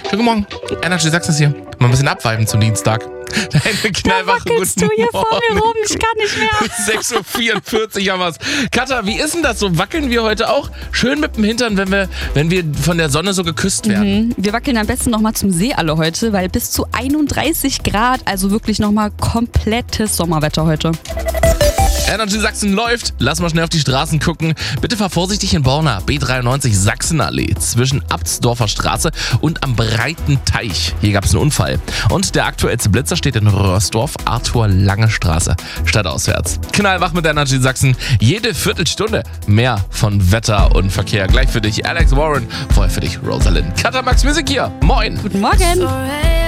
Schönen guten Morgen. Energy Sachsen ist hier. Mal ein bisschen abweiben zum Dienstag. Deine knallwache Wackelst du hier vor mir rum? Ich kann nicht mehr. 6.44 Uhr haben wir's. Katha, wie ist denn das so? Wackeln wir heute auch? Schön mit dem Hintern, wenn wir von der Sonne so geküsst werden. Wir wackeln am besten nochmal zum See alle heute, weil bis zu 31 Grad, also wirklich nochmal komplettes Sommerwetter heute. Energy Sachsen läuft. Lass mal schnell auf die Straßen gucken. Bitte fahr vorsichtig in Borna. B93 Sachsenallee zwischen Abtsdorfer Straße und am Breiten Teich. Hier gab es einen Unfall. Und der aktuellste Blitzer steht in Röhrsdorf, Arthur Lange Straße, stadtauswärts. Knallwach mit Energy Sachsen. Jede Viertelstunde mehr von Wetter und Verkehr. Gleich für dich Alex Warren, vorher für dich Rosalind. Katha Max Music hier. Moin. Guten Morgen.